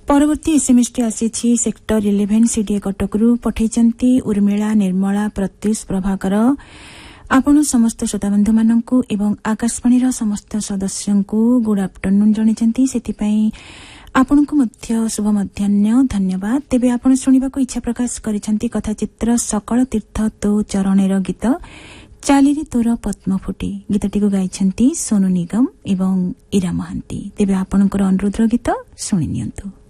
परवर्ती SMS T आसी sector 11 CDA कटकरू पठाइचंती Urmila Nirmala Pratyush Prabhakar. आपण समस्त श्रोताबंधु माननकु एवं आकाशवाणी समस्त सदस्यंकु गुड आफ्टरनून जणिचंती। सेतिपई आपनकु मध्य शुभ मध्याह्न धन्यवाद। तेबे आपण सुनिबाकु इच्छा प्रकाश करिसंती कथाचित्र सकल तीर्थ तो चरणेर गीत चालीरी तोर पद्म फुटी। गीतटीको गाइछंती सोनू निगम एवं इरा महांती। तेबे आपनकर अनुरोधर गीत सुनि नियंतु।